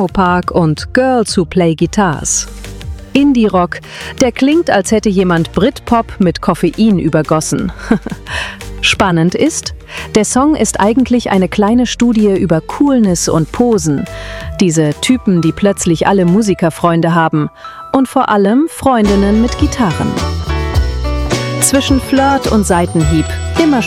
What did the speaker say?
Technopark und Girls Who Play Guitars. Indie-Rock, der klingt, als hätte jemand Britpop mit Koffein übergossen. Spannend ist, der Song ist eigentlich eine kleine Studie über Coolness und Posen. Diese Typen, die plötzlich alle Musikerfreunde haben und vor allem Freundinnen mit Gitarren. Zwischen Flirt und Seitenhieb immer